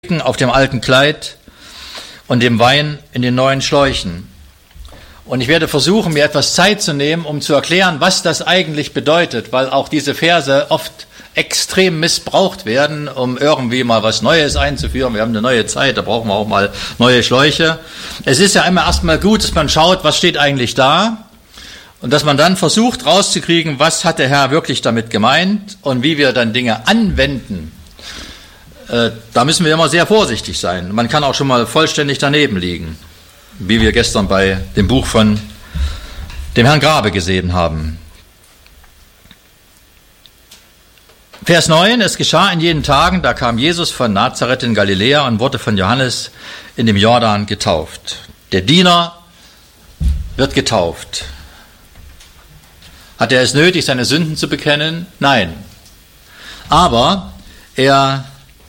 auf dem alten Kleid und dem Wein in den neuen Schläuchen. Und ich werde versuchen, mir etwas Zeit zu nehmen, um zu erklären, was das eigentlich bedeutet, weil auch diese Verse oft extrem missbraucht werden, um irgendwie mal was Neues einzuführen. Wir haben eine neue Zeit, da brauchen wir auch mal neue Schläuche. Es ist ja immer erstmal gut, dass man schaut, was steht eigentlich da und dass man dann versucht rauszukriegen, was hat der Herr wirklich damit gemeint und wie wir dann Dinge anwenden. Da müssen wir immer sehr vorsichtig sein. Man kann auch schon mal vollständig daneben liegen, wie wir gestern bei dem Buch von dem Herrn Grabe gesehen haben. Vers 9, es geschah in jenen Tagen, da kam Jesus von Nazareth in Galiläa und wurde von Johannes in dem Jordan getauft. Der Diener wird getauft. Hat er es nötig, seine Sünden zu bekennen? Nein. Aber er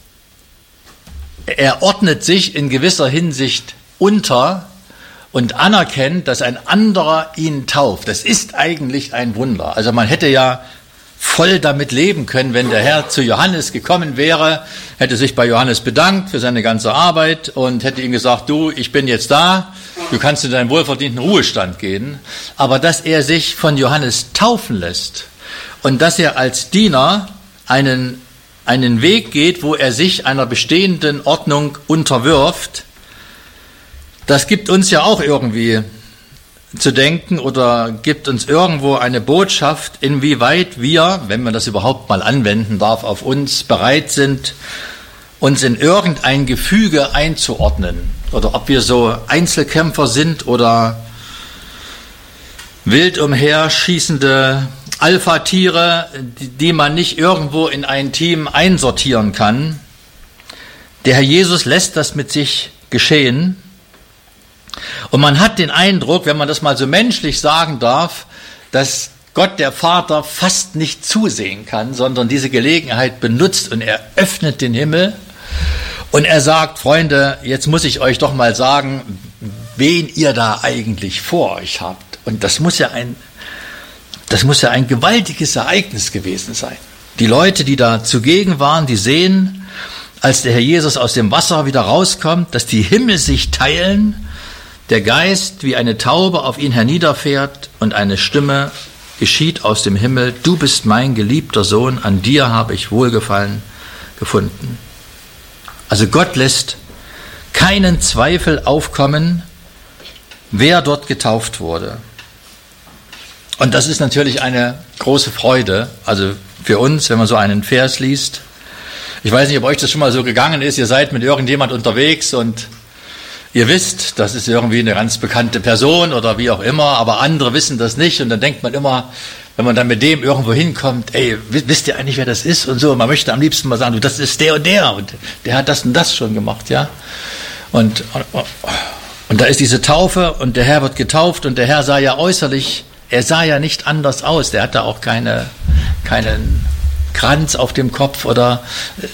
ordnet sich in gewisser Hinsicht unter und anerkennt, dass ein anderer ihn tauft. Das ist eigentlich ein Wunder. Also man hätte ja voll damit leben können, wenn der Herr zu Johannes gekommen wäre, hätte sich bei Johannes bedankt für seine ganze Arbeit und hätte ihm gesagt, du, ich bin jetzt da, du kannst in deinen wohlverdienten Ruhestand gehen. Aber dass er sich von Johannes taufen lässt und dass er als Diener einen Weg geht, wo er sich einer bestehenden Ordnung unterwirft, das gibt uns ja auch irgendwie zu denken oder gibt uns irgendwo eine Botschaft, inwieweit wir, wenn man das überhaupt mal anwenden darf, auf uns bereit sind, uns in irgendein Gefüge einzuordnen. Oder ob wir so Einzelkämpfer sind oder wild umherschießende Alpha-Tiere, die man nicht irgendwo in ein Team einsortieren kann. Der Herr Jesus lässt das mit sich geschehen. Und man hat den Eindruck, wenn man das mal so menschlich sagen darf, dass Gott, der Vater, fast nicht zusehen kann, sondern diese Gelegenheit benutzt und er öffnet den Himmel und er sagt, Freunde, jetzt muss ich euch doch mal sagen, wen ihr da eigentlich vor euch habt. Und das muss ja ein gewaltiges Ereignis gewesen sein. Die Leute, die da zugegen waren, die sehen, als der Herr Jesus aus dem Wasser wieder rauskommt, dass die Himmel sich teilen, der Geist wie eine Taube auf ihn herniederfährt und eine Stimme geschieht aus dem Himmel, du bist mein geliebter Sohn, an dir habe ich Wohlgefallen gefunden. Also Gott lässt keinen Zweifel aufkommen, wer dort getauft wurde. Und das ist natürlich eine große Freude, also für uns, wenn man so einen Vers liest. Ich weiß nicht, ob euch das schon mal so gegangen ist, ihr seid mit irgendjemand unterwegs und ihr wisst, das ist irgendwie eine ganz bekannte Person oder wie auch immer, aber andere wissen das nicht und dann denkt man immer, wenn man dann mit dem irgendwo hinkommt, ey, wisst ihr eigentlich, wer das ist und so, man möchte am liebsten mal sagen, das ist der und der hat das und das schon gemacht, ja. Und da ist diese Taufe und der Herr wird getauft und der Herr sah ja äußerlich, er sah ja nicht anders aus, der hatte auch keinen Kranz auf dem Kopf oder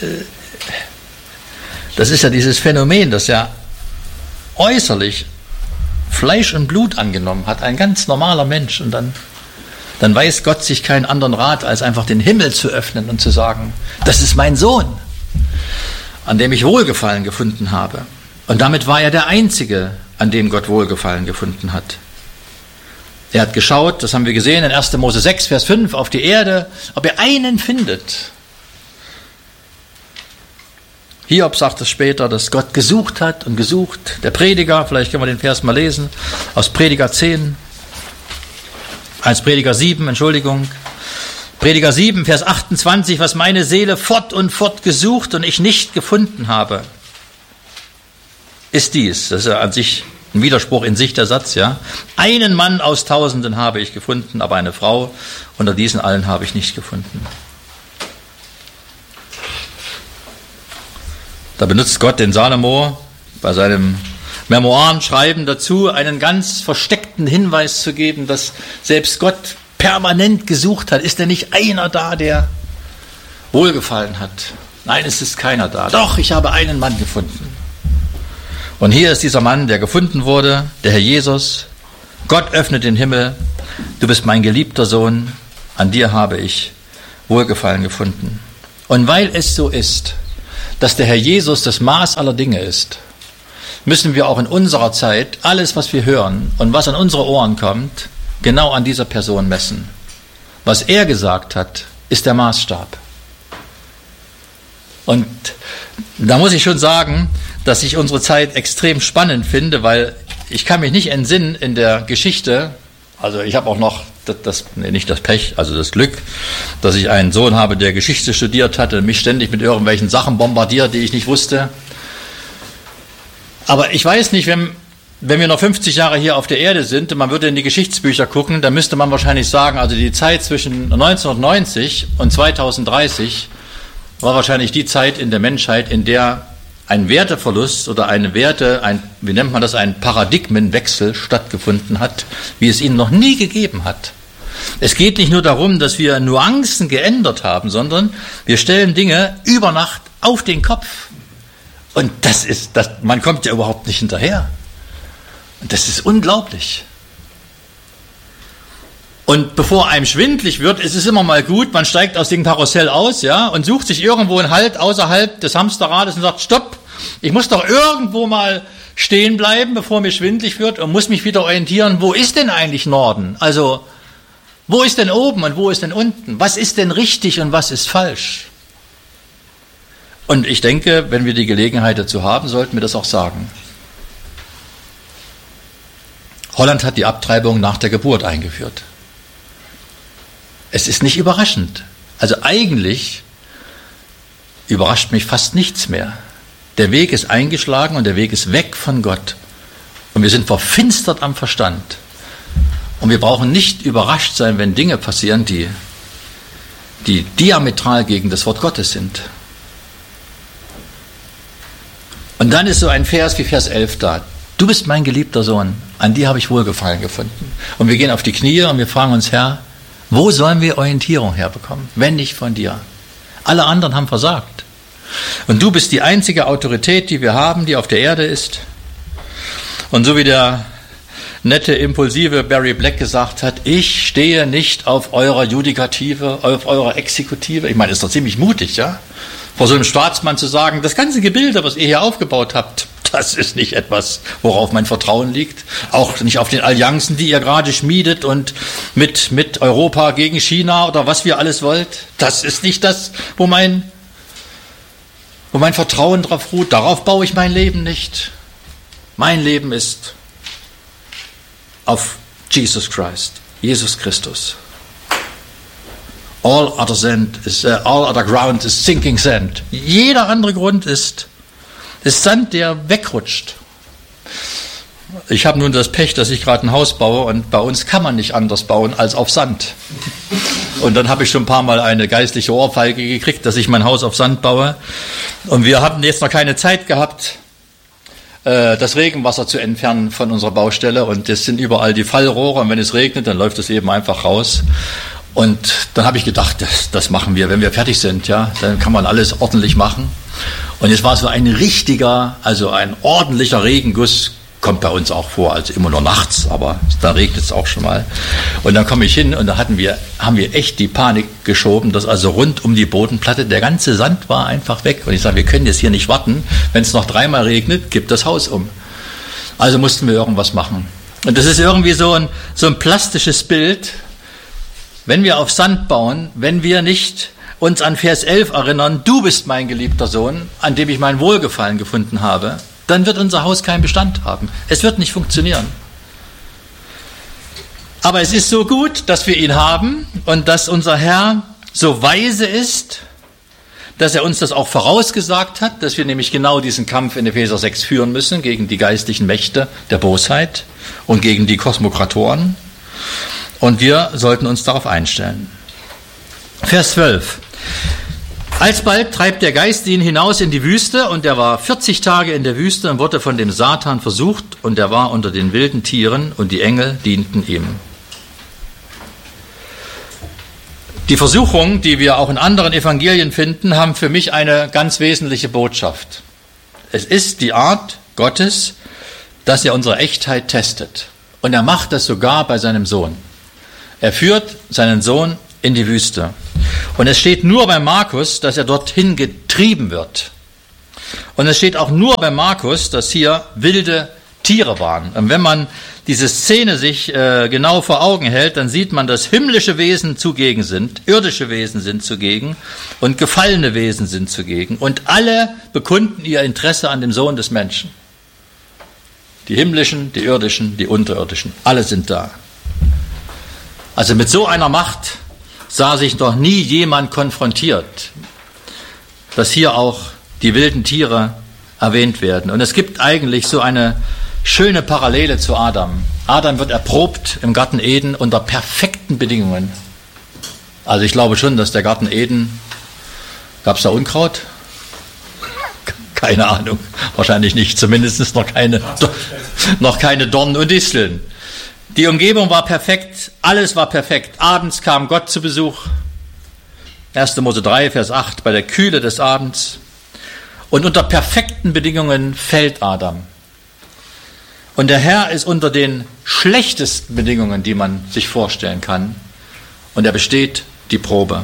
das ist ja dieses Phänomen, dass ja äußerlich Fleisch und Blut angenommen hat, ein ganz normaler Mensch. Und dann weiß Gott sich keinen anderen Rat, als einfach den Himmel zu öffnen und zu sagen, das ist mein Sohn, an dem ich Wohlgefallen gefunden habe. Und damit war er der Einzige, an dem Gott Wohlgefallen gefunden hat. Er hat geschaut, das haben wir gesehen in 1. Mose 6, Vers 5, auf die Erde, ob er einen findet. Hiob sagt es später, dass Gott gesucht hat und gesucht. Der Prediger, vielleicht können wir den Vers mal lesen, aus Prediger 10, als Prediger 7, Prediger 7, Vers 28, was meine Seele fort und fort gesucht und ich nicht gefunden habe, ist dies. Das ist ja an sich ein Widerspruch in sich, der Satz, ja. Einen Mann aus Tausenden habe ich gefunden, aber eine Frau unter diesen allen habe ich nicht gefunden. Da benutzt Gott den Salomo bei seinem Memoirenschreiben dazu, einen ganz versteckten Hinweis zu geben, dass selbst Gott permanent gesucht hat. Ist denn nicht einer da, der Wohlgefallen hat? Nein, es ist keiner da. Doch, ich habe einen Mann gefunden. Und hier ist dieser Mann, der gefunden wurde, der Herr Jesus. Gott öffnet den Himmel. Du bist mein geliebter Sohn, an dir habe ich Wohlgefallen gefunden. Und weil es so ist, dass der Herr Jesus das Maß aller Dinge ist, müssen wir auch in unserer Zeit alles, was wir hören und was an unsere Ohren kommt, genau an dieser Person messen. Was er gesagt hat, ist der Maßstab. Und da muss ich schon sagen, dass ich unsere Zeit extrem spannend finde, weil ich kann mich nicht entsinnen in der Geschichte, also ich habe auch noch nicht das Pech, also das Glück, dass ich einen Sohn habe, der Geschichte studiert hatte und mich ständig mit irgendwelchen Sachen bombardiert, die ich nicht wusste. Aber ich weiß nicht, wenn wir noch 50 Jahre hier auf der Erde sind und man würde in die Geschichtsbücher gucken, dann müsste man wahrscheinlich sagen, also die Zeit zwischen 1990 und 2030 war wahrscheinlich die Zeit in der Menschheit, in der ein Werteverlust oder ein Paradigmenwechsel stattgefunden hat, wie es ihn noch nie gegeben hat. Es geht nicht nur darum, dass wir Nuancen geändert haben, sondern wir stellen Dinge über Nacht auf den Kopf. Und man kommt ja überhaupt nicht hinterher. Und das ist unglaublich. Und bevor einem schwindlig wird, ist es immer mal gut, man steigt aus dem Karussell aus, ja, und sucht sich irgendwo einen Halt außerhalb des Hamsterrades und sagt, stopp, ich muss doch irgendwo mal stehen bleiben, bevor mir schwindlig wird und muss mich wieder orientieren, wo ist denn eigentlich Norden? Also, wo ist denn oben und wo ist denn unten? Was ist denn richtig und was ist falsch? Und ich denke, wenn wir die Gelegenheit dazu haben, sollten wir das auch sagen. Holland hat die Abtreibung nach der Geburt eingeführt. Es ist nicht überraschend. Also eigentlich überrascht mich fast nichts mehr. Der Weg ist eingeschlagen und der Weg ist weg von Gott. Und wir sind verfinstert am Verstand. Und wir brauchen nicht überrascht sein, wenn Dinge passieren, die diametral gegen das Wort Gottes sind. Und dann ist so ein Vers wie Vers 11 da. Du bist mein geliebter Sohn, an dir habe ich Wohlgefallen gefunden. Und wir gehen auf die Knie und wir fragen uns, Herr, wo sollen wir Orientierung herbekommen, wenn nicht von dir? Alle anderen haben versagt. Und du bist die einzige Autorität, die wir haben, die auf der Erde ist. Und so wie der nette, impulsive Barry Black gesagt hat, ich stehe nicht auf eurer Judikative, auf eurer Exekutive. Ich meine, das ist doch ziemlich mutig, ja? Vor so einem Staatsmann zu sagen, das ganze Gebilde, was ihr hier aufgebaut habt, das ist nicht etwas, worauf mein Vertrauen liegt. Auch nicht auf den Allianzen, die ihr gerade schmiedet und mit Europa gegen China oder was wir alles wollt. Das ist nicht das, wo mein Vertrauen drauf ruht. Darauf baue ich mein Leben nicht. Mein Leben ist auf Jesus Christ, Jesus Christus. All other ground is sinking sand. Jeder andere Grund ist Sand, der wegrutscht. Ich habe nun das Pech, dass ich gerade ein Haus baue und bei uns kann man nicht anders bauen als auf Sand. Und dann habe ich schon ein paar Mal eine geistliche Ohrfeige gekriegt, dass ich mein Haus auf Sand baue. Und wir haben jetzt noch keine Zeit gehabt, das Regenwasser zu entfernen von unserer Baustelle. Und es sind überall die Fallrohre und wenn es regnet, dann läuft es eben einfach raus. Und dann habe ich gedacht, das machen wir, wenn wir fertig sind, ja, dann kann man alles ordentlich machen. Und jetzt war es so ein ordentlicher Regenguss, kommt bei uns auch vor, also immer nur nachts, aber da regnet es auch schon mal. Und dann komme ich hin und da haben wir echt die Panik geschoben, dass also rund um die Bodenplatte der ganze Sand war einfach weg. Und ich sage, wir können jetzt hier nicht warten, wenn es noch 3-mal regnet, kippt das Haus um. Also mussten wir irgendwas machen. Und das ist irgendwie so ein plastisches Bild. Wenn wir auf Sand bauen, wenn wir nicht uns an Vers 11 erinnern, du bist mein geliebter Sohn, an dem ich mein Wohlgefallen gefunden habe, dann wird unser Haus keinen Bestand haben. Es wird nicht funktionieren. Aber es ist so gut, dass wir ihn haben und dass unser Herr so weise ist, dass er uns das auch vorausgesagt hat, dass wir nämlich genau diesen Kampf in Epheser 6 führen müssen gegen die geistlichen Mächte der Bosheit und gegen die Kosmokratoren. Und wir sollten uns darauf einstellen. Vers 12. Alsbald treibt der Geist ihn hinaus in die Wüste, und er war 40 Tage in der Wüste und wurde von dem Satan versucht, und er war unter den wilden Tieren, und die Engel dienten ihm. Die Versuchungen, die wir auch in anderen Evangelien finden, haben für mich eine ganz wesentliche Botschaft. Es ist die Art Gottes, dass er unsere Echtheit testet. Und er macht das sogar bei seinem Sohn. Er führt seinen Sohn in die Wüste. Und es steht nur bei Markus, dass er dorthin getrieben wird. Und es steht auch nur bei Markus, dass hier wilde Tiere waren. Und wenn man diese Szene sich genau vor Augen hält, dann sieht man, dass himmlische Wesen zugegen sind, irdische Wesen sind zugegen und gefallene Wesen sind zugegen. Und alle bekunden ihr Interesse an dem Sohn des Menschen. Die himmlischen, die irdischen, die unterirdischen, alle sind da. Also mit so einer Macht sah sich noch nie jemand konfrontiert, dass hier auch die wilden Tiere erwähnt werden. Und es gibt eigentlich so eine schöne Parallele zu Adam. Adam wird erprobt im Garten Eden unter perfekten Bedingungen. Also ich glaube schon, dass der Garten Eden, gab es da Unkraut? Keine Ahnung, wahrscheinlich nicht, zumindest noch keine Dornen und Disteln. Die Umgebung war perfekt, alles war perfekt. Abends kam Gott zu Besuch. 1. Mose 3, Vers 8, bei der Kühle des Abends. Und unter perfekten Bedingungen fällt Adam. Und der Herr ist unter den schlechtesten Bedingungen, die man sich vorstellen kann. Und er besteht die Probe.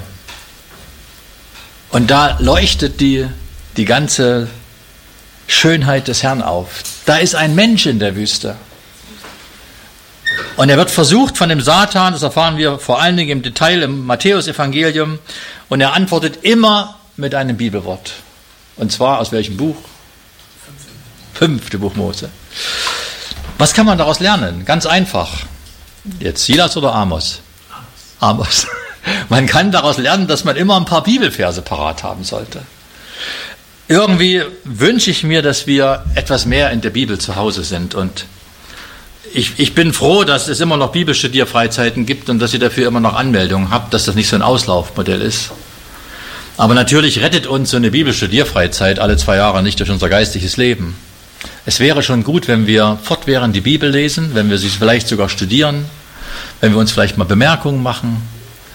Und da leuchtet die ganze Schönheit des Herrn auf. Da ist ein Mensch in der Wüste. Und er wird versucht von dem Satan, das erfahren wir vor allen Dingen im Detail im Matthäus-Evangelium. Und er antwortet immer mit einem Bibelwort. Und zwar aus welchem Buch? 5. Buch Mose. Was kann man daraus lernen? Ganz einfach. Jetzt Silas oder Amos? Amos. Man kann daraus lernen, dass man immer ein paar Bibelverse parat haben sollte. Irgendwie wünsche ich mir, dass wir etwas mehr in der Bibel zu Hause sind. Und ich bin froh, dass es immer noch Bibelstudierfreizeiten gibt und dass ihr dafür immer noch Anmeldungen habt, dass das nicht so ein Auslaufmodell ist. Aber natürlich rettet uns so eine Bibelstudierfreizeit alle 2 Jahre nicht durch unser geistliches Leben. Es wäre schon gut, wenn wir fortwährend die Bibel lesen, wenn wir sie vielleicht sogar studieren, wenn wir uns vielleicht mal Bemerkungen machen.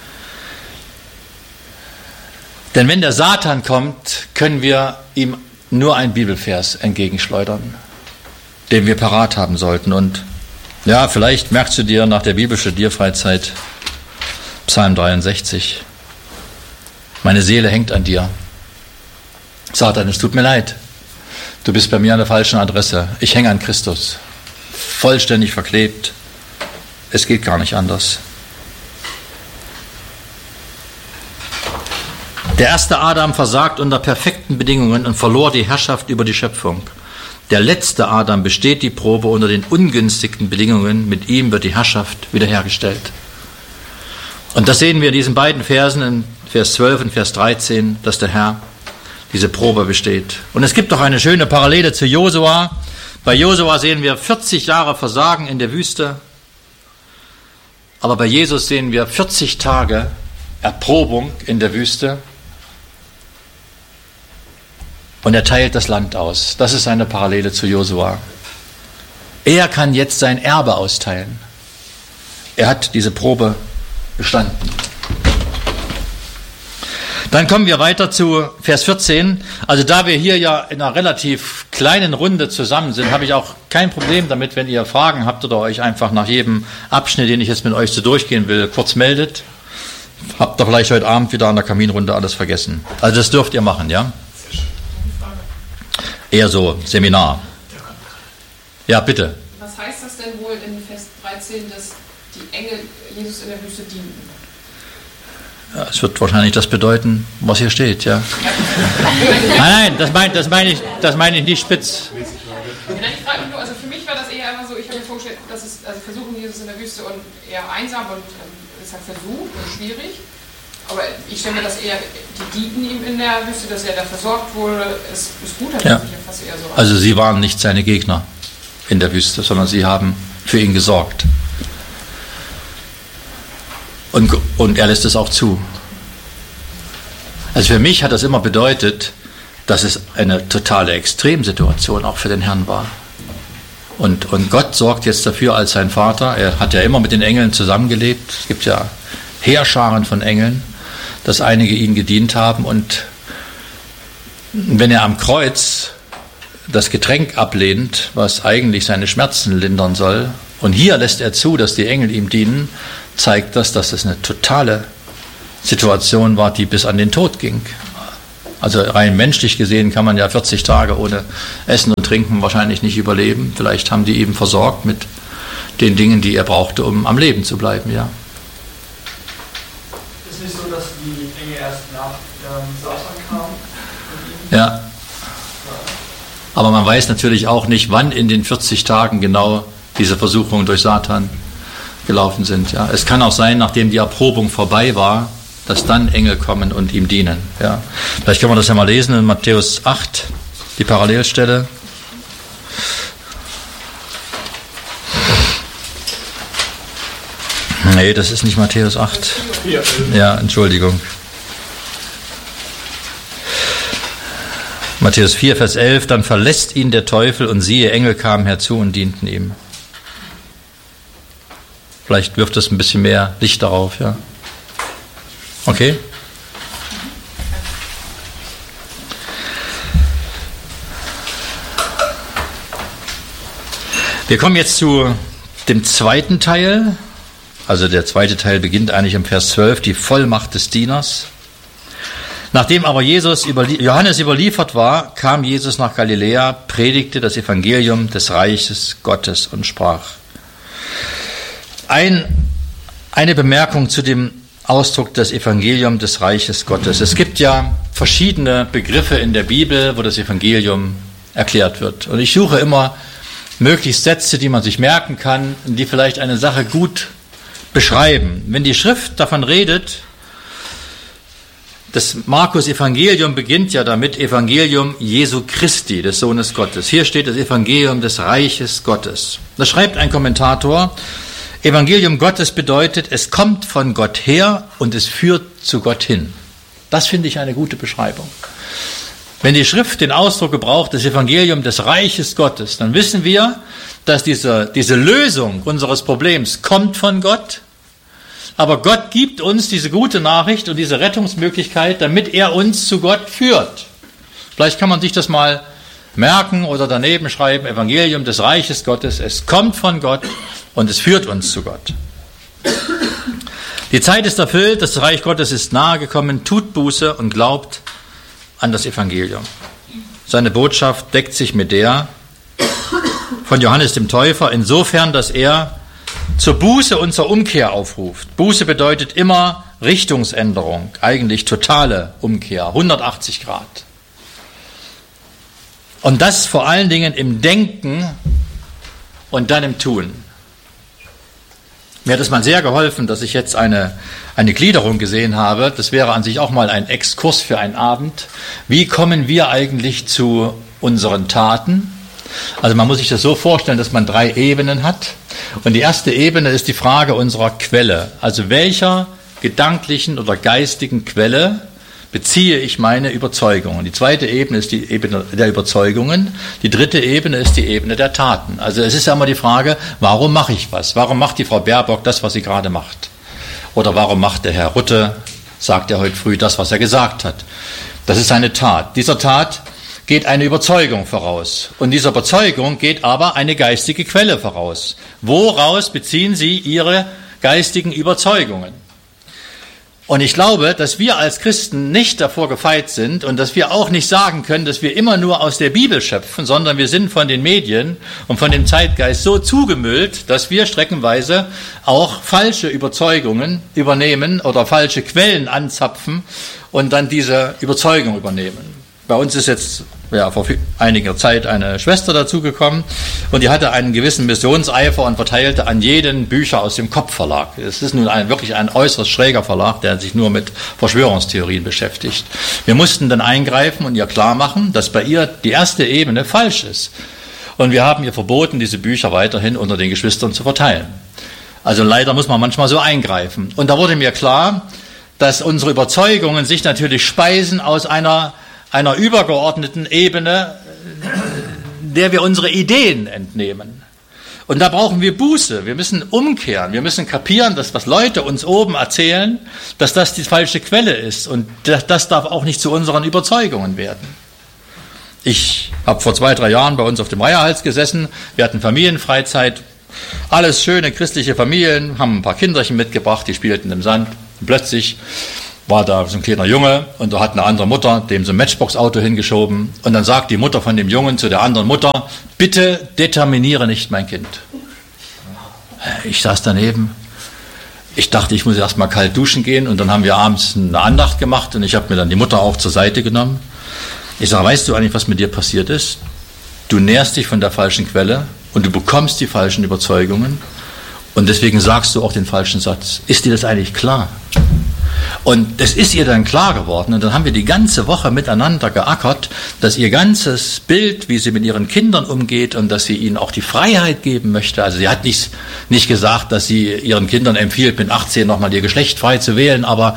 Denn wenn der Satan kommt, können wir ihm nur einen Bibelvers entgegenschleudern, den wir parat haben sollten. Und ja, vielleicht merkst du dir nach der Bibelstudierfreizeit Psalm 63. Meine Seele hängt an dir. Satan, es tut mir leid. Du bist bei mir an der falschen Adresse. Ich hänge an Christus. Vollständig verklebt. Es geht gar nicht anders. Der erste Adam versagt unter perfekten Bedingungen und verlor die Herrschaft über die Schöpfung. Der letzte Adam besteht die Probe unter den ungünstigsten Bedingungen. Mit ihm wird die Herrschaft wiederhergestellt. Und das sehen wir in diesen beiden Versen, in Vers 12 und Vers 13, dass der Herr diese Probe besteht. Und es gibt auch eine schöne Parallele zu Josua. Bei Josua sehen wir 40 Jahre Versagen in der Wüste. Aber bei Jesus sehen wir 40 Tage Erprobung in der Wüste. Und er teilt das Land aus. Das ist eine Parallele zu Josua. Er kann jetzt sein Erbe austeilen. Er hat diese Probe bestanden. Dann kommen wir weiter zu Vers 14. Also da wir hier ja in einer relativ kleinen Runde zusammen sind, habe ich auch kein Problem damit, wenn ihr Fragen habt oder euch einfach nach jedem Abschnitt, den ich jetzt mit euch so durchgehen will, kurz meldet. Habt ihr vielleicht heute Abend wieder an der Kaminrunde alles vergessen. Also das dürft ihr machen, ja? Eher so Seminar. Ja, bitte. Was heißt das denn wohl in Vers 13, dass die Engel Jesus in der Wüste dienten? Ja, es wird wahrscheinlich das bedeuten, was hier steht, ja. Nein, das meine ich nicht spitz. Ja, ich frage mich nur, also für mich war das eher immer so, ich habe mir vorgestellt, dass es, also versuchen Jesus in der Wüste und eher einsam und ist halt versucht und schwierig. Aber ich stelle mir das eher, die dienten ihm in der Wüste, dass er da versorgt wurde, ist gut, hat ja. Sich ja fast eher so an. Also sie waren nicht seine Gegner in der Wüste, sondern sie haben für ihn gesorgt. Und er lässt es auch zu. Also für mich hat das immer bedeutet, dass es eine totale Extremsituation auch für den Herrn war. Und Gott sorgt jetzt dafür als sein Vater. Er hat ja immer mit den Engeln zusammengelebt. Es gibt ja Heerscharen von Engeln, dass einige ihnen gedient haben. Und wenn er am Kreuz das Getränk ablehnt, was eigentlich seine Schmerzen lindern soll, und hier lässt er zu, dass die Engel ihm dienen, zeigt das, dass es eine totale Situation war, die bis an den Tod ging. Also rein menschlich gesehen kann man ja 40 Tage ohne Essen und Trinken wahrscheinlich nicht überleben. Vielleicht haben die ihn versorgt mit den Dingen, die er brauchte, um am Leben zu bleiben, ja. Ist nicht so, dass die Engel erst nach Satan kamen? Ja. Aber man weiß natürlich auch nicht, wann in den 40 Tagen genau diese Versuchungen durch Satan gelaufen sind. Ja. Es kann auch sein, nachdem die Erprobung vorbei war, dass dann Engel kommen und ihm dienen. Ja. Vielleicht können wir das ja mal lesen in Matthäus 8, die Parallelstelle. Nee, das ist nicht Matthäus 8. Ja, Entschuldigung. Matthäus 4, Vers 11, dann verlässt ihn der Teufel und siehe, Engel kamen herzu und dienten ihm. Vielleicht wirft das ein bisschen mehr Licht darauf, ja. Okay? Wir kommen jetzt zu dem zweiten Teil. Also der zweite Teil beginnt eigentlich im Vers 12, die Vollmacht des Dieners. Nachdem aber Johannes überliefert war, kam Jesus nach Galiläa, predigte das Evangelium des Reiches Gottes und sprach. Eine Bemerkung zu dem Ausdruck des Evangelium des Reiches Gottes. Es gibt ja verschiedene Begriffe in der Bibel, wo das Evangelium erklärt wird. Und ich suche immer möglichst Sätze, die man sich merken kann, die vielleicht eine Sache gut beschreiben. Wenn die Schrift davon redet, das Markus-Evangelium beginnt ja damit, Evangelium Jesu Christi, des Sohnes Gottes. Hier steht das Evangelium des Reiches Gottes. Da schreibt ein Kommentator, Evangelium Gottes bedeutet, es kommt von Gott her und es führt zu Gott hin. Das finde ich eine gute Beschreibung. Wenn die Schrift den Ausdruck gebraucht, das Evangelium des Reiches Gottes, dann wissen wir, dass diese Lösung unseres Problems kommt von Gott. Aber Gott gibt uns diese gute Nachricht und diese Rettungsmöglichkeit, damit er uns zu Gott führt. Vielleicht kann man sich das mal merken oder daneben schreiben, Evangelium des Reiches Gottes, es kommt von Gott und es führt uns zu Gott. Die Zeit ist erfüllt, das Reich Gottes ist nahe gekommen, tut Buße und glaubt an das Evangelium. Seine Botschaft deckt sich mit der von Johannes dem Täufer, insofern, dass er zur Buße und zur Umkehr aufruft. Buße bedeutet immer Richtungsänderung, eigentlich totale Umkehr, 180 Grad. Und das vor allen Dingen im Denken und dann im Tun. Mir hat es mal sehr geholfen, dass ich jetzt eine Gliederung gesehen habe. Das wäre an sich auch mal ein Exkurs für einen Abend. Wie kommen wir eigentlich zu unseren Taten? Also man muss sich das so vorstellen, dass man 3 Ebenen hat. Und die erste Ebene ist die Frage unserer Quelle. Also welcher gedanklichen oder geistigen Quelle beziehe ich meine Überzeugungen? Die zweite Ebene ist die Ebene der Überzeugungen. Die dritte Ebene ist die Ebene der Taten. Also es ist ja immer die Frage, warum mache ich was? Warum macht die Frau Baerbock das, was sie gerade macht? Oder warum macht der Herr Rutte, sagt er heute früh, das, was er gesagt hat? Das ist eine Tat. Dieser Tat geht eine Überzeugung voraus. Und dieser Überzeugung geht aber eine geistige Quelle voraus. Woraus beziehen Sie Ihre geistigen Überzeugungen? Und ich glaube, dass wir als Christen nicht davor gefeit sind und dass wir auch nicht sagen können, dass wir immer nur aus der Bibel schöpfen, sondern wir sind von den Medien und von dem Zeitgeist so zugemüllt, dass wir streckenweise auch falsche Überzeugungen übernehmen oder falsche Quellen anzapfen und dann diese Überzeugung übernehmen. Bei uns ist jetzt vor einiger Zeit eine Schwester dazugekommen und die hatte einen gewissen Missionseifer und verteilte an jeden Bücher aus dem Kopf-Verlag. Es ist nun wirklich ein äußerst schräger Verlag, der sich nur mit Verschwörungstheorien beschäftigt. Wir mussten dann eingreifen und ihr klar machen, dass bei ihr die erste Ebene falsch ist. Und wir haben ihr verboten, diese Bücher weiterhin unter den Geschwistern zu verteilen. Also leider muss man manchmal so eingreifen. Und da wurde mir klar, dass unsere Überzeugungen sich natürlich speisen aus einer übergeordneten Ebene, der wir unsere Ideen entnehmen. Und da brauchen wir Buße. Wir müssen umkehren. Wir müssen kapieren, dass was Leute uns oben erzählen, dass das die falsche Quelle ist. Und das darf auch nicht zu unseren Überzeugungen werden. Ich habe vor 2-3 Jahren bei uns auf dem Reierhals gesessen. Wir hatten Familienfreizeit. Alles schöne christliche Familien, haben ein paar Kinderchen mitgebracht, die spielten im Sand. Und plötzlich war da so ein kleiner Junge und da hat eine andere Mutter dem so ein Matchbox-Auto hingeschoben und dann sagt die Mutter von dem Jungen zu der anderen Mutter, bitte determiniere nicht mein Kind. Ich saß daneben, ich dachte, ich muss erst mal kalt duschen gehen und dann haben wir abends eine Andacht gemacht und ich habe mir dann die Mutter auch zur Seite genommen. Ich sage, weißt du eigentlich, was mit dir passiert ist? Du nährst dich von der falschen Quelle und du bekommst die falschen Überzeugungen und deswegen sagst du auch den falschen Satz. Ist dir das eigentlich klar? Und das ist ihr dann klar geworden und dann haben wir die ganze Woche miteinander geackert, dass ihr ganzes Bild, wie sie mit ihren Kindern umgeht und dass sie ihnen auch die Freiheit geben möchte. Also sie hat nicht gesagt, dass sie ihren Kindern empfiehlt, mit 18 nochmal ihr Geschlecht frei zu wählen, aber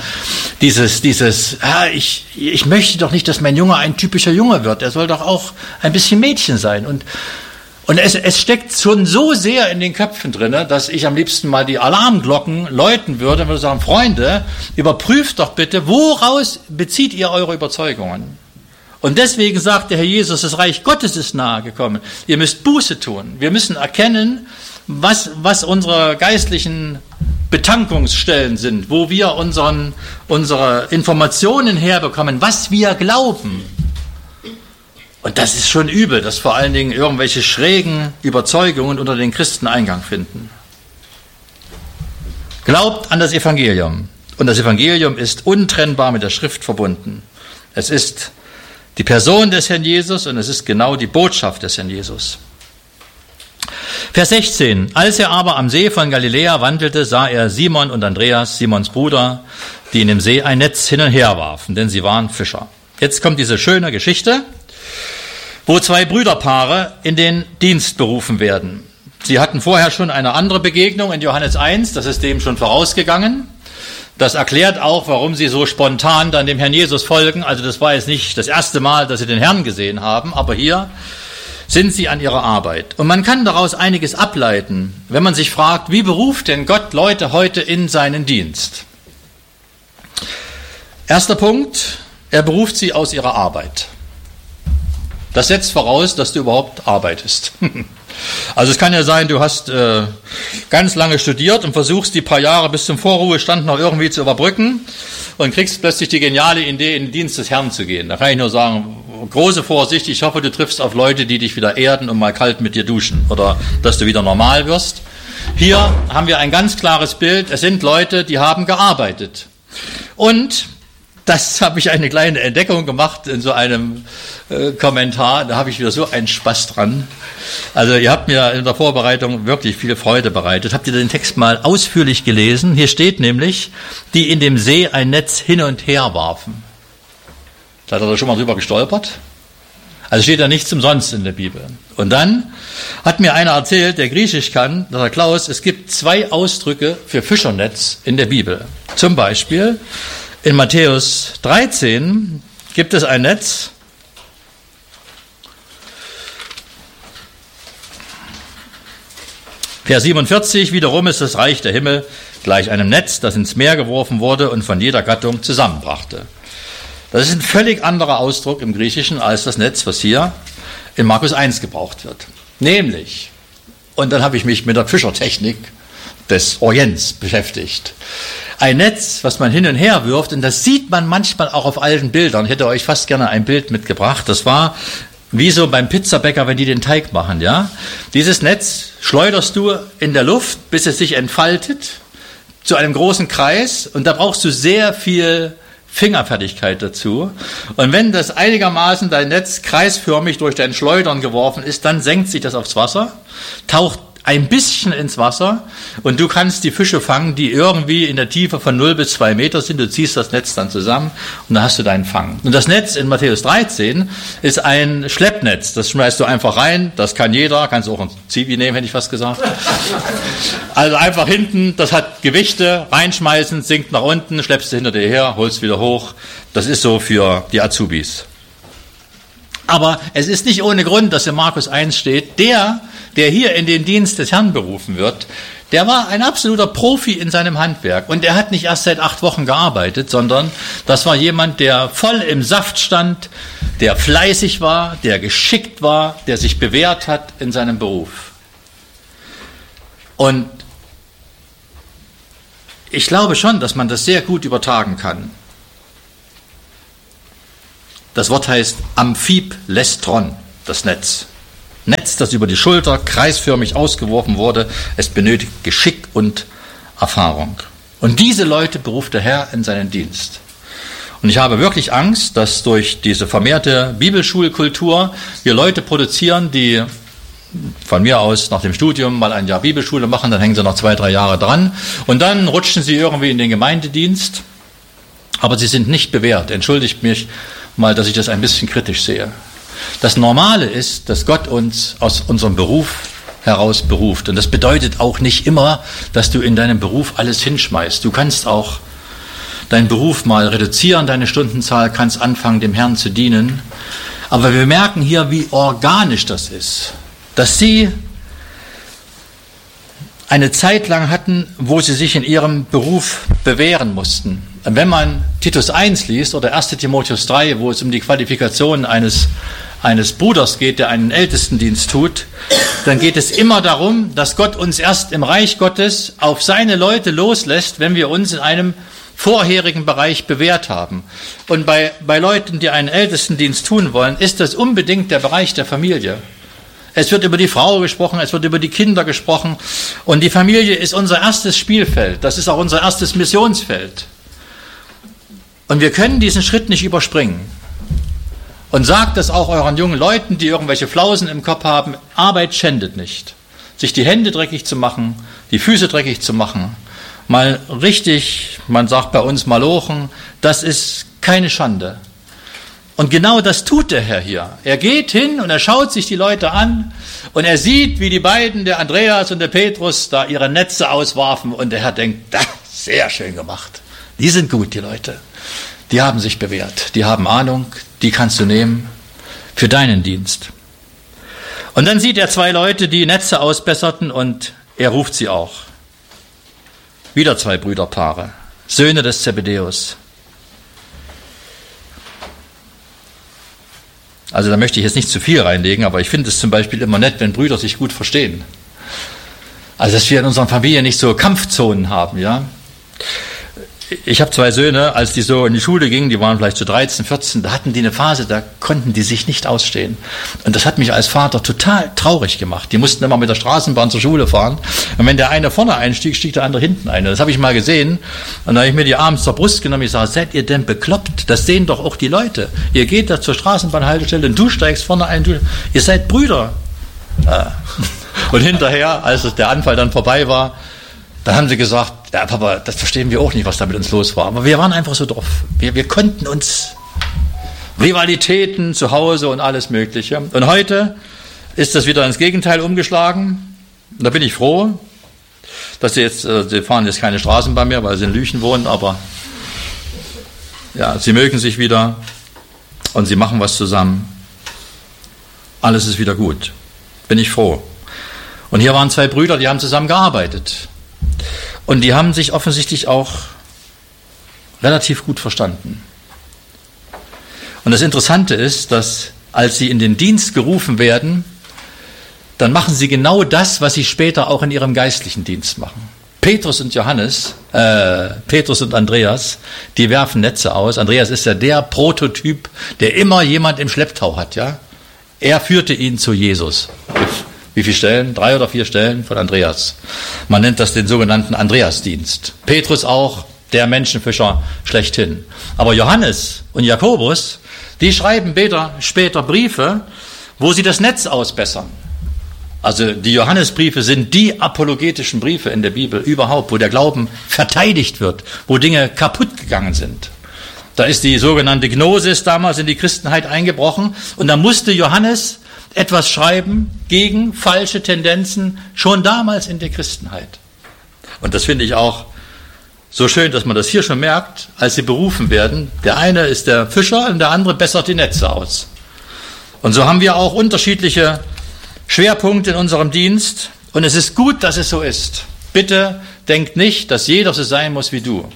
ich möchte doch nicht, dass mein Junge ein typischer Junge wird. Er soll doch auch ein bisschen Mädchen sein. Und es steckt schon so sehr in den Köpfen drin, dass ich am liebsten mal die Alarmglocken läuten würde und würde sagen, Freunde, überprüft doch bitte, woraus bezieht ihr eure Überzeugungen? Und deswegen sagt der Herr Jesus, das Reich Gottes ist nahe gekommen. Ihr müsst Buße tun. Wir müssen erkennen, was unsere geistlichen Betankungsstellen sind, wo wir unsere Informationen herbekommen, was wir glauben. Und das ist schon übel, dass vor allen Dingen irgendwelche schrägen Überzeugungen unter den Christen Eingang finden. Glaubt an das Evangelium. Und das Evangelium ist untrennbar mit der Schrift verbunden. Es ist die Person des Herrn Jesus und es ist genau die Botschaft des Herrn Jesus. Vers 16. Als er aber am See von Galiläa wandelte, sah er Simon und Andreas, Simons Bruder, die in dem See ein Netz hin und her warfen, denn sie waren Fischer. Jetzt kommt diese schöne Geschichte, wo zwei Brüderpaare in den Dienst berufen werden. Sie hatten vorher schon eine andere Begegnung in Johannes 1, das ist dem schon vorausgegangen. Das erklärt auch, warum sie so spontan dann dem Herrn Jesus folgen. Also das war jetzt nicht das erste Mal, dass sie den Herrn gesehen haben, aber hier sind sie an ihrer Arbeit. Und man kann daraus einiges ableiten, wenn man sich fragt, wie beruft denn Gott Leute heute in seinen Dienst? Erster Punkt, er beruft sie aus ihrer Arbeit. Das setzt voraus, dass du überhaupt arbeitest. Also es kann ja sein, du hast ganz lange studiert und versuchst die paar Jahre bis zum Vorruhestand noch irgendwie zu überbrücken und kriegst plötzlich die geniale Idee, in den Dienst des Herrn zu gehen. Da kann ich nur sagen, große Vorsicht, ich hoffe, du triffst auf Leute, die dich wieder erden und mal kalt mit dir duschen oder dass du wieder normal wirst. Hier haben wir ein ganz klares Bild, es sind Leute, die haben gearbeitet. Und das habe ich eine kleine Entdeckung gemacht in so einem Kommentar, da habe ich wieder so einen Spaß dran. Also ihr habt mir in der Vorbereitung wirklich viel Freude bereitet. Habt ihr den Text mal ausführlich gelesen? Hier steht nämlich, die in dem See ein Netz hin und her warfen. Seid ihr da schon mal drüber gestolpert? Also steht da nichts umsonst in der Bibel. Und dann hat mir einer erzählt, der Griechisch kann, der Klaus, es gibt 2 Ausdrücke für Fischernetz in der Bibel. Zum Beispiel in Matthäus 13 gibt es ein Netz, Vers 47, wiederum ist das Reich der Himmel gleich einem Netz, das ins Meer geworfen wurde und von jeder Gattung zusammenbrachte. Das ist ein völlig anderer Ausdruck im Griechischen als das Netz, was hier in Markus 1 gebraucht wird. Nämlich, und dann habe ich mich mit der Fischertechnik des Orients beschäftigt. Ein Netz, was man hin und her wirft, und das sieht man manchmal auch auf alten Bildern. Ich hätte euch fast gerne ein Bild mitgebracht. Das war wie so beim Pizzabäcker, wenn die den Teig machen, ja. Dieses Netz schleuderst du in der Luft, bis es sich entfaltet, zu einem großen Kreis, und da brauchst du sehr viel Fingerfertigkeit dazu. Und wenn das einigermaßen dein Netz kreisförmig durch dein Schleudern geworfen ist, dann senkt sich das aufs Wasser, taucht ein bisschen ins Wasser und du kannst die Fische fangen, die irgendwie in der Tiefe von 0 bis 2 Meter sind. Du ziehst das Netz dann zusammen und dann hast du deinen Fang. Und das Netz in Matthäus 13 ist ein Schleppnetz. Das schmeißt du einfach rein, das kann jeder. Kannst du auch ein Zivi nehmen, hätte ich fast gesagt. Also einfach hinten, das hat Gewichte, reinschmeißen, sinkt nach unten, schleppst du hinter dir her, holst wieder hoch. Das ist so für die Azubis. Aber es ist nicht ohne Grund, dass in Markus 1 steht, der hier in den Dienst des Herrn berufen wird, der war ein absoluter Profi in seinem Handwerk. Und er hat nicht erst seit 8 Wochen gearbeitet, sondern das war jemand, der voll im Saft stand, der fleißig war, der geschickt war, der sich bewährt hat in seinem Beruf. Und ich glaube schon, dass man das sehr gut übertragen kann. Das Wort heißt Amphiblestron, das Netz. Netz, das über die Schulter kreisförmig ausgeworfen wurde. Es benötigt Geschick und Erfahrung. Und diese Leute beruft der Herr in seinen Dienst. Und ich habe wirklich Angst, dass durch diese vermehrte Bibelschulkultur wir Leute produzieren, die von mir aus nach dem Studium mal ein Jahr Bibelschule machen, dann hängen sie noch 2-3 Jahre dran und dann rutschen sie irgendwie in den Gemeindedienst, aber sie sind nicht bewährt. Entschuldigt mich mal, dass ich das ein bisschen kritisch sehe. Das Normale ist, dass Gott uns aus unserem Beruf heraus beruft. Und das bedeutet auch nicht immer, dass du in deinem Beruf alles hinschmeißt. Du kannst auch deinen Beruf mal reduzieren, deine Stundenzahl, kannst anfangen, dem Herrn zu dienen. Aber wir merken hier, wie organisch das ist, dass sie eine Zeit lang hatten, wo sie sich in ihrem Beruf bewähren mussten. Und wenn man Titus 1 liest oder 1. Timotheus 3, wo es um die Qualifikation eines Bruders geht, der einen Ältestendienst tut, dann geht es immer darum, dass Gott uns erst im Reich Gottes auf seine Leute loslässt, wenn wir uns in einem vorherigen Bereich bewährt haben. Und bei Leuten, die einen Ältestendienst tun wollen, ist das unbedingt der Bereich der Familie. Es wird über die Frau gesprochen, es wird über die Kinder gesprochen. Und die Familie ist unser erstes Spielfeld. Das ist auch unser erstes Missionsfeld. Und wir können diesen Schritt nicht überspringen. Und sagt das auch euren jungen Leuten, die irgendwelche Flausen im Kopf haben, Arbeit schändet nicht. Sich die Hände dreckig zu machen, die Füße dreckig zu machen, mal richtig, man sagt bei uns malochen, das ist keine Schande. Und genau das tut der Herr hier. Er geht hin und er schaut sich die Leute an und er sieht, wie die beiden, der Andreas und der Petrus, da ihre Netze auswarfen und der Herr denkt, sehr schön gemacht. Die sind gut, die Leute. Die haben sich bewährt, die haben Ahnung, die kannst du nehmen für deinen Dienst. Und dann sieht er 2 Leute, die Netze ausbesserten und er ruft sie auch. Wieder 2 Brüderpaare, Söhne des Zebedäus. Also da möchte ich jetzt nicht zu viel reinlegen, aber ich finde es zum Beispiel immer nett, wenn Brüder sich gut verstehen. Also dass wir in unseren Familien nicht so Kampfzonen haben, ja. Ich habe 2 Söhne, als die so in die Schule gingen, die waren vielleicht so 13, 14, da hatten die eine Phase, da konnten die sich nicht ausstehen. Und das hat mich als Vater total traurig gemacht. Die mussten immer mit der Straßenbahn zur Schule fahren. Und wenn der eine vorne einstieg, stieg der andere hinten ein. Das habe ich mal gesehen. Und da habe ich mir die abends zur Brust genommen. Ich sage, seid ihr denn bekloppt? Das sehen doch auch die Leute. Ihr geht da zur Straßenbahnhaltestelle und du steigst vorne ein. Ihr seid Brüder. Und hinterher, als der Anfall dann vorbei war, da haben sie gesagt, ja Papa, das verstehen wir auch nicht, was da mit uns los war. Aber wir waren einfach so drauf. Wir konnten uns Rivalitäten zu Hause und alles Mögliche. Und heute ist das wieder ins Gegenteil umgeschlagen. Und da bin ich froh, dass sie fahren jetzt keine Straßenbahn mehr, weil sie in Lüchen wohnen, aber ja, sie mögen sich wieder und sie machen was zusammen. Alles ist wieder gut. Bin ich froh. Und hier waren 2 Brüder, die haben zusammen gearbeitet. Und die haben sich offensichtlich auch relativ gut verstanden. Und das Interessante ist, dass als sie in den Dienst gerufen werden, dann machen sie genau das, was sie später auch in ihrem geistlichen Dienst machen. Petrus und Andreas, die werfen Netze aus. Andreas ist ja der Prototyp, der immer jemand im Schlepptau hat, ja. Er führte ihn zu Jesus. Wie viele Stellen? 3 oder 4 Stellen von Andreas. Man nennt das den sogenannten Andreasdienst. Petrus auch, der Menschenfischer schlechthin. Aber Johannes und Jakobus, die schreiben später Briefe, wo sie das Netz ausbessern. Also die Johannesbriefe sind die apologetischen Briefe in der Bibel überhaupt, wo der Glauben verteidigt wird, wo Dinge kaputt gegangen sind. Da ist die sogenannte Gnosis damals in die Christenheit eingebrochen und da musste Johannes etwas schreiben gegen falsche Tendenzen, schon damals in der Christenheit. Und das finde ich auch so schön, dass man das hier schon merkt, als sie berufen werden. Der eine ist der Fischer und der andere bessert die Netze aus. Und so haben wir auch unterschiedliche Schwerpunkte in unserem Dienst. Und es ist gut, dass es so ist. Bitte denkt nicht, dass jeder so sein muss wie du.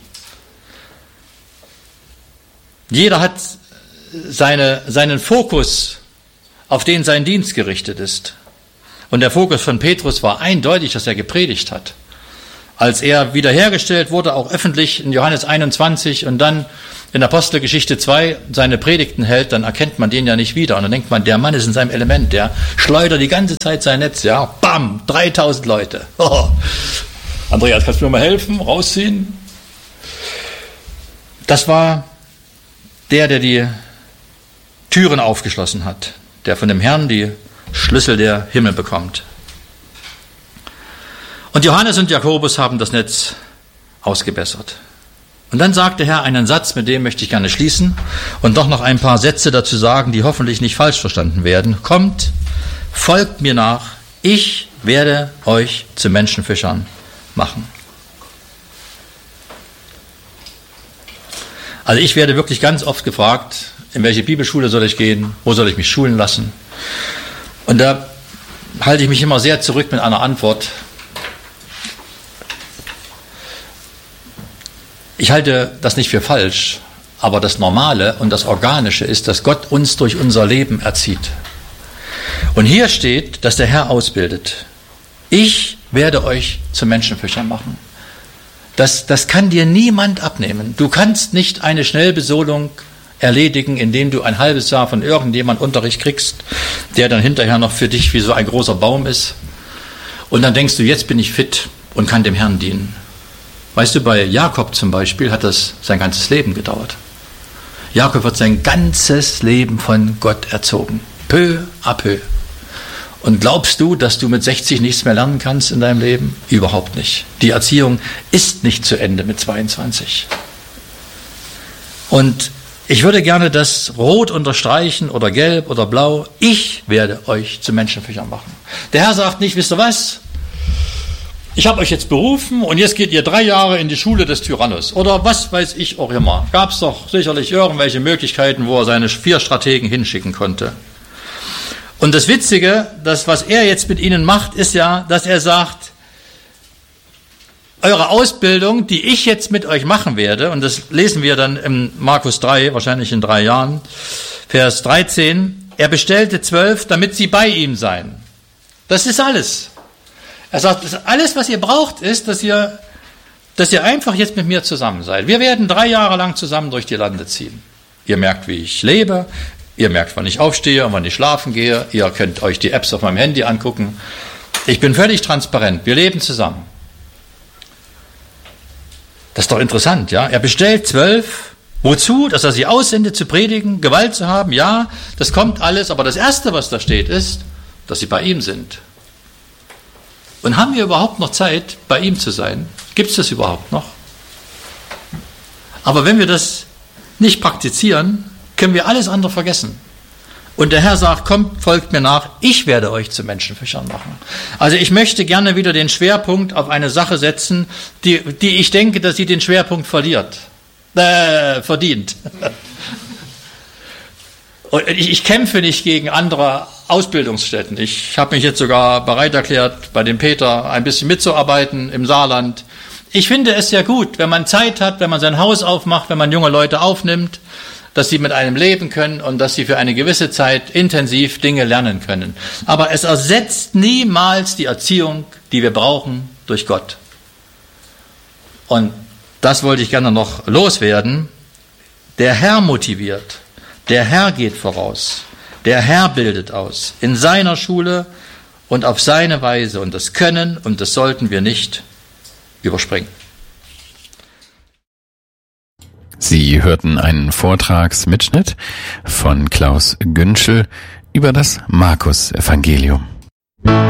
Jeder hat seinen Fokus, auf den sein Dienst gerichtet ist. Und der Fokus von Petrus war eindeutig, dass er gepredigt hat. Als er wiederhergestellt wurde, auch öffentlich in Johannes 21 und dann in Apostelgeschichte 2 seine Predigten hält, dann erkennt man den ja nicht wieder. Und dann denkt man, der Mann ist in seinem Element, der schleudert die ganze Zeit sein Netz, ja, bam, 3000 Leute. Oh. Andreas, kannst du mir mal helfen, rausziehen? Das war der die Türen aufgeschlossen hat, der von dem Herrn die Schlüssel der Himmel bekommt. Und Johannes und Jakobus haben das Netz ausgebessert. Und dann sagt der Herr einen Satz, mit dem möchte ich gerne schließen und doch noch ein paar Sätze dazu sagen, die hoffentlich nicht falsch verstanden werden. Kommt, folgt mir nach, ich werde euch zu Menschenfischern machen. Also ich werde wirklich ganz oft gefragt, in welche Bibelschule soll ich gehen, wo soll ich mich schulen lassen? Und da halte ich mich immer sehr zurück mit einer Antwort. Ich halte das nicht für falsch, aber das Normale und das Organische ist, dass Gott uns durch unser Leben erzieht. Und hier steht, dass der Herr ausbildet. Ich werde euch zu Menschenfischern machen. Das kann dir niemand abnehmen. Du kannst nicht eine Schnellbesolung erledigen, indem du ein halbes Jahr von irgendjemandem Unterricht kriegst, der dann hinterher noch für dich wie so ein großer Baum ist. Und dann denkst du, jetzt bin ich fit und kann dem Herrn dienen. Weißt du, bei Jakob zum Beispiel hat das sein ganzes Leben gedauert. Jakob wird sein ganzes Leben von Gott erzogen. Peu à peu. Und glaubst du, dass du mit 60 nichts mehr lernen kannst in deinem Leben? Überhaupt nicht. Die Erziehung ist nicht zu Ende mit 22. Und ich würde gerne das rot unterstreichen oder gelb oder blau. Ich werde euch zu Menschenfischern machen. Der Herr sagt nicht, wisst ihr was? Ich habe euch jetzt berufen und jetzt geht ihr 3 Jahre in die Schule des Tyrannos. Oder was weiß ich auch immer. Gab es doch sicherlich irgendwelche Möglichkeiten, wo er seine 4 Strategen hinschicken konnte. Und das Witzige, das, was er jetzt mit ihnen macht, ist ja, dass er sagt, eure Ausbildung, die ich jetzt mit euch machen werde, und das lesen wir dann im Markus 3, wahrscheinlich in 3 Jahren, Vers 13, er bestellte 12, damit sie bei ihm seien. Das ist alles. Er sagt, alles, was ihr braucht, ist, dass ihr einfach jetzt mit mir zusammen seid. Wir werden 3 Jahre lang zusammen durch die Lande ziehen. Ihr merkt, wie ich lebe. Ihr merkt, wann ich aufstehe und wann ich schlafen gehe. Ihr könnt euch die Apps auf meinem Handy angucken. Ich bin völlig transparent. Wir leben zusammen. Das ist doch interessant, ja? Er bestellt 12. Wozu? Dass er sie aussendet zu predigen, Gewalt zu haben? Ja, das kommt alles. Aber das Erste, was da steht, ist, dass sie bei ihm sind. Und haben wir überhaupt noch Zeit, bei ihm zu sein? Gibt es das überhaupt noch? Aber wenn wir das nicht praktizieren, können wir alles andere vergessen. Und der Herr sagt, kommt, folgt mir nach, ich werde euch zu Menschenfischern machen. Also ich möchte gerne wieder den Schwerpunkt auf eine Sache setzen, die ich denke, dass sie den Schwerpunkt verdient. Und ich kämpfe nicht gegen andere Ausbildungsstätten. Ich habe mich jetzt sogar bereit erklärt, bei dem Peter ein bisschen mitzuarbeiten im Saarland. Ich finde es sehr gut, wenn man Zeit hat, wenn man sein Haus aufmacht, wenn man junge Leute aufnimmt, dass sie mit einem leben können und dass sie für eine gewisse Zeit intensiv Dinge lernen können. Aber es ersetzt niemals die Erziehung, die wir brauchen durch Gott. Und das wollte ich gerne noch loswerden. Der Herr motiviert, der Herr geht voraus, der Herr bildet aus, in seiner Schule und auf seine Weise. Und das können und das sollten wir nicht überspringen. Sie hörten einen Vortragsmitschnitt von Klaus Günschel über das Markus-Evangelium.